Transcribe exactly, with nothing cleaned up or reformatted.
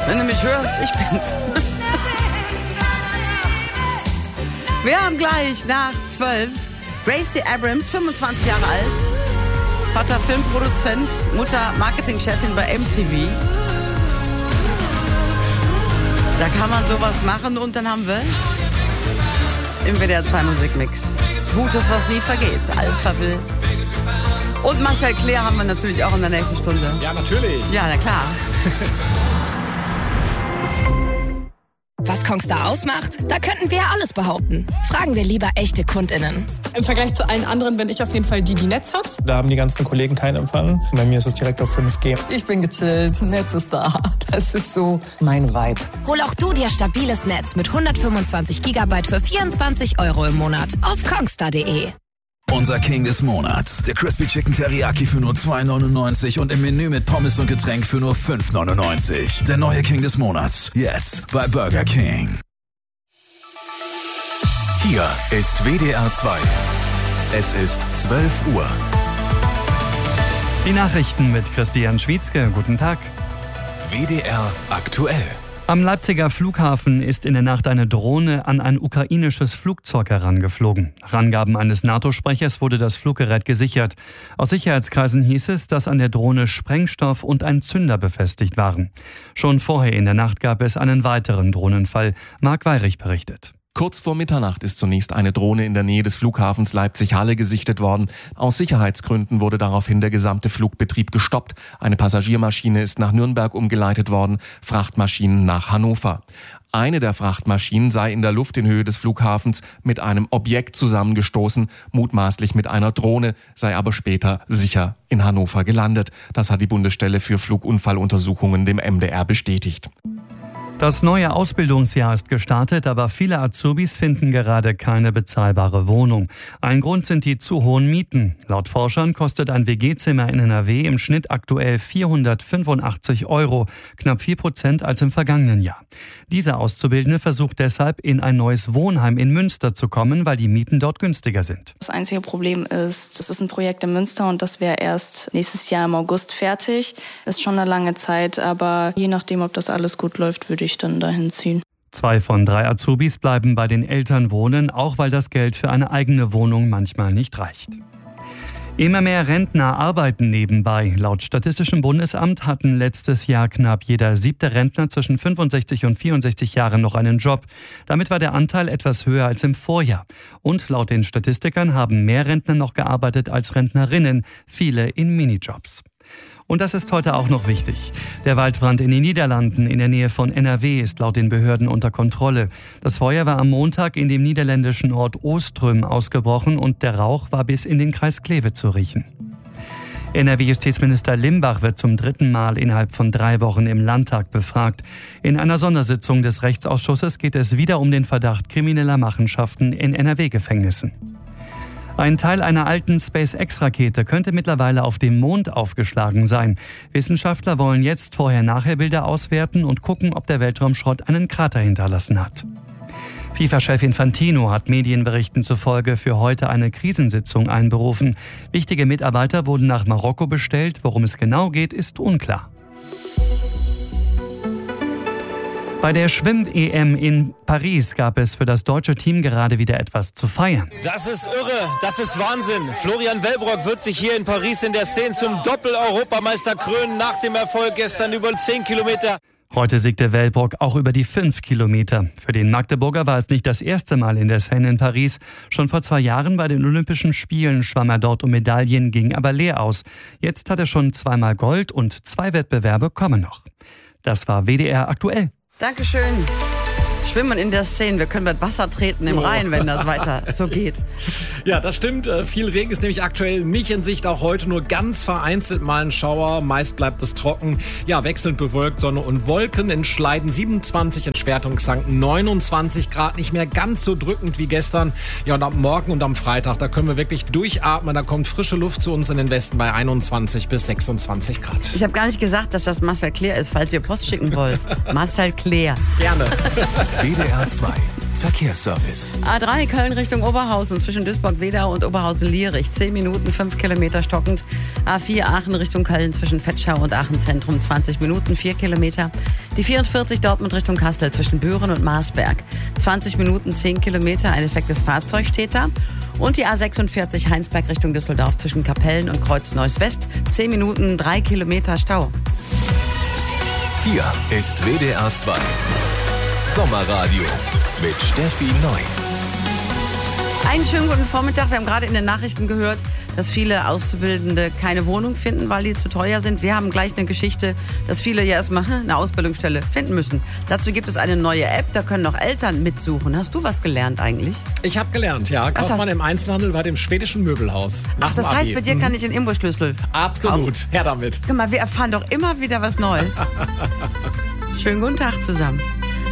Wenn du mich hörst, ich bin's. Wir haben gleich nach zwölf Gracie Abrams, fünfundzwanzig Jahre alt, Vater Filmproduzent, Mutter Marketingchefin bei M T V. Da kann man sowas machen und dann haben wir im W D R zwei Musikmix Gutes, was nie vergeht, Alphaville. Und Marcel Clair haben wir natürlich auch in der nächsten Stunde. Ja, natürlich. Ja, na klar. Was Kongstar ausmacht? Da könnten wir ja alles behaupten. Fragen wir lieber echte KundInnen. Im Vergleich zu allen anderen bin ich auf jeden Fall die, die Netz hat. Da haben die ganzen Kollegen keinen Empfang. Bei mir ist es direkt auf fünf G. Ich bin gechillt, Netz ist da. Das ist so mein Vibe. Hol auch du dir stabiles Netz mit hundertfünfundzwanzig Gigabyte für vierundzwanzig Euro im Monat auf kongstar punkt de. Unser King des Monats. Der Crispy Chicken Teriyaki für nur zwei neunundneunzig und im Menü mit Pommes und Getränk für nur fünf neunundneunzig. Der neue King des Monats. Jetzt bei Burger King. Hier ist W D R zwei. Es ist zwölf Uhr. Die Nachrichten mit Christian Schwietzke. Guten Tag. W D R aktuell. Am Leipziger Flughafen ist in der Nacht eine Drohne an ein ukrainisches Flugzeug herangeflogen. Nach Angaben eines NATO-Sprechers wurde das Fluggerät gesichert. Aus Sicherheitskreisen hieß es, dass an der Drohne Sprengstoff und ein Zünder befestigt waren. Schon vorher in der Nacht gab es einen weiteren Drohnenfall. Marc Weyrich berichtet. Kurz vor Mitternacht ist zunächst eine Drohne in der Nähe des Flughafens Leipzig-Halle gesichtet worden. Aus Sicherheitsgründen wurde daraufhin der gesamte Flugbetrieb gestoppt. Eine Passagiermaschine ist nach Nürnberg umgeleitet worden, Frachtmaschinen nach Hannover. Eine der Frachtmaschinen sei in der Luft in Höhe des Flughafens mit einem Objekt zusammengestoßen, mutmaßlich mit einer Drohne, sei aber später sicher in Hannover gelandet. Das hat die Bundesstelle für Flugunfalluntersuchungen dem M D R bestätigt. Das neue Ausbildungsjahr ist gestartet, aber viele Azubis finden gerade keine bezahlbare Wohnung. Ein Grund sind die zu hohen Mieten. Laut Forschern kostet ein W G-Zimmer in N R W im Schnitt aktuell vierhundertfünfundachtzig Euro, knapp vier Prozent als im vergangenen Jahr. Diese Auszubildende versucht deshalb, in ein neues Wohnheim in Münster zu kommen, weil die Mieten dort günstiger sind. Das einzige Problem ist, es ist ein Projekt in Münster und das wäre erst nächstes Jahr im August fertig. Ist schon eine lange Zeit, aber je nachdem, ob das alles gut läuft, würde ich dann dahin ziehen. Zwei von drei Azubis bleiben bei den Eltern wohnen, auch weil das Geld für eine eigene Wohnung manchmal nicht reicht. Immer mehr Rentner arbeiten nebenbei. Laut Statistischem Bundesamt hatten letztes Jahr knapp jeder siebte Rentner zwischen fünfundsechzig und vierundsechzig Jahren noch einen Job. Damit war der Anteil etwas höher als im Vorjahr. Und laut den Statistikern haben mehr Rentner noch gearbeitet als Rentnerinnen, viele in Minijobs. Und das ist heute auch noch wichtig. Der Waldbrand in den Niederlanden in der Nähe von N R W ist laut den Behörden unter Kontrolle. Das Feuer war am Montag in dem niederländischen Ort Oström ausgebrochen und der Rauch war bis in den Kreis Kleve zu riechen. N R W-Justizminister Limbach wird zum dritten Mal innerhalb von drei Wochen im Landtag befragt. In einer Sondersitzung des Rechtsausschusses geht es wieder um den Verdacht krimineller Machenschaften in N R W-Gefängnissen. Ein Teil einer alten SpaceX-Rakete könnte mittlerweile auf dem Mond aufgeschlagen sein. Wissenschaftler wollen jetzt Vorher-Nachher-Bilder auswerten und gucken, ob der Weltraumschrott einen Krater hinterlassen hat. FIFA-Chef Infantino hat Medienberichten zufolge für heute eine Krisensitzung einberufen. Wichtige Mitarbeiter wurden nach Marokko bestellt. Worum es genau geht, ist unklar. Bei der Schwimm-E M in Paris gab es für das deutsche Team gerade wieder etwas zu feiern. Das ist irre, das ist Wahnsinn. Florian Wellbrock wird sich hier in Paris in der Szene zum Doppel-Europameister krönen nach dem Erfolg gestern über zehn Kilometer. Heute siegte Wellbrock auch über die fünf Kilometer. Für den Magdeburger war es nicht das erste Mal in der Seine in Paris. Schon vor zwei Jahren bei den Olympischen Spielen schwamm er dort um Medaillen, ging aber leer aus. Jetzt hat er schon zweimal Gold und zwei Wettbewerbe kommen noch. Das war W D R aktuell. Dankeschön. Schwimmen in der Szene. Wir können mit Wasser treten im Rhein, wenn das weiter so geht. Ja, das stimmt. Viel Regen ist nämlich aktuell nicht in Sicht. Auch heute nur ganz vereinzelt mal ein Schauer. Meist bleibt es trocken. Ja, wechselnd bewölkt, Sonne und Wolken. In Schleiden siebenundzwanzig, in Schwertungssankt neunundzwanzig Grad. Nicht mehr ganz so drückend wie gestern. Ja, und am Morgen und am Freitag, da können wir wirklich durchatmen. Da kommt frische Luft zu uns in den Westen bei einundzwanzig bis sechsundzwanzig Grad. Ich habe gar nicht gesagt, dass das Marcel Clair ist, falls ihr Post schicken wollt. Marcel Clair. Gerne. W D R zwei Verkehrsservice. A drei Köln Richtung Oberhausen zwischen Duisburg-Wedau und Oberhausen-Lierich. zehn Minuten, fünf Kilometer stockend. A vier Aachen Richtung Köln zwischen Vetschau und Aachen Zentrum. zwanzig Minuten, vier Kilometer. Die vierundvierzig Dortmund Richtung Kassel zwischen Büren und Marsberg. zwanzig Minuten, zehn Kilometer, ein defektes Fahrzeug steht da. Und die A sechsundvierzig Heinsberg Richtung Düsseldorf zwischen Kapellen und Kreuz Neuss West. zehn Minuten, drei Kilometer Stau. Hier ist W D R zwei Sommerradio mit Steffi Neu. Einen schönen guten Vormittag. Wir haben gerade in den Nachrichten gehört, dass viele Auszubildende keine Wohnung finden, weil die zu teuer sind. Wir haben gleich eine Geschichte, dass viele ja erstmal eine Ausbildungsstelle finden müssen. Dazu gibt es eine neue App, da können auch Eltern mitsuchen. Hast du was gelernt eigentlich? Ich habe gelernt, ja. Kaufmann im Einzelhandel bei dem schwedischen Möbelhaus. Ach, das heißt, bei dir kann ich den Imbusschlüssel Absolut. kaufen. Her damit. Guck mal, wir erfahren doch immer wieder was Neues. Schönen guten Tag zusammen.